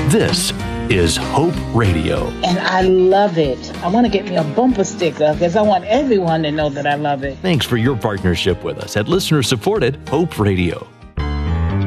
This is Hope Radio. And I love it. I want to get me a bumper sticker because I want everyone to know that I love it. Thanks for your partnership with us at listener-supported Hope Radio.